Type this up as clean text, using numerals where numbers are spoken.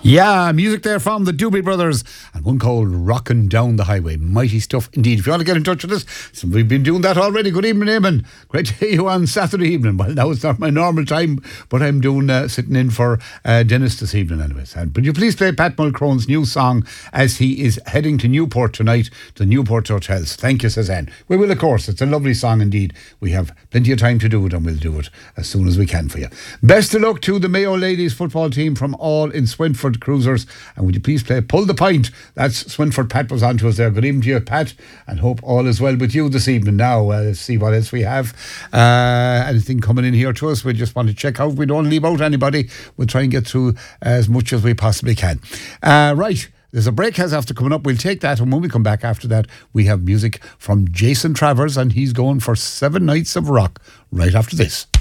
Yeah, music there from the Doobie Brothers and one called Rockin' Down the Highway. Mighty stuff indeed. If you want to get in touch with us, so we've been doing that already. Good evening, Eamon. Great to hear you on Saturday evening. Well, now it's not my normal time, but I'm doing sitting in for Dennis this evening anyways. And would you please play Pat Mulcrone's new song as he is heading to Newport tonight, to Newport Hotels. Thank you, Suzanne. We will, of course. It's a lovely song indeed. We have plenty of time to do it and we'll do it as soon as we can for you. Best of luck to the Mayo ladies football team from all in Swinford Cruisers, and would you please play Pull the Pint? That's Swinford. Pat was on to us there. Good evening to you, Pat, and hope all is well with you this evening. Now let's see what else we have. Anything coming in here to us we just want to check out. We don't leave out anybody. We'll try and get through as much as we possibly can. Right, there's a break has after coming up. We'll take that, and when we come back after that we have music from Jason Travers, and he's going for 7 nights of rock right after this.